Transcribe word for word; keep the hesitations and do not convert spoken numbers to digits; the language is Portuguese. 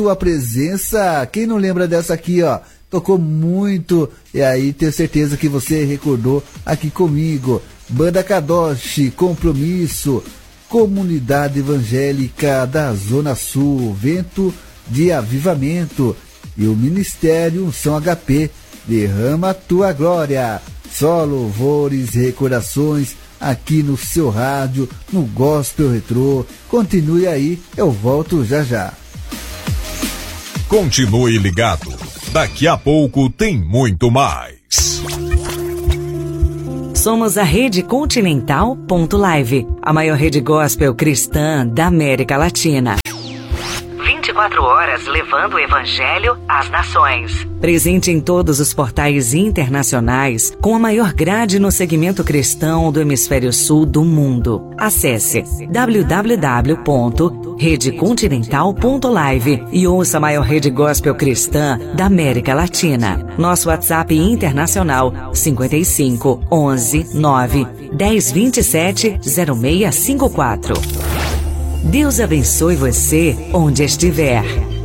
A presença, quem não lembra dessa aqui, ó, tocou muito, e aí tenho certeza que você recordou aqui comigo. Banda Kadosh, Compromisso, Comunidade Evangélica da Zona Sul, Vento de Avivamento e o Ministério Unção H P, Derrama Tua Glória. Só louvores e recordações aqui no seu rádio, no Gospel Retrô. Continue aí, eu volto já já. Continue ligado. Daqui a pouco tem muito mais. Somos a Rede Continental ponto live, a maior rede gospel cristã da América Latina. vinte e quatro horas levando o Evangelho às nações. Presente em todos os portais internacionais, com a maior grade no segmento cristão do hemisfério sul do mundo. Acesse w w w ponto rede continental ponto live e ouça a maior rede gospel cristã da América Latina. Nosso WhatsApp internacional cinco cinco, onze, nove, dez, vinte e sete, zero seis cinco quatro. Deus abençoe você onde estiver.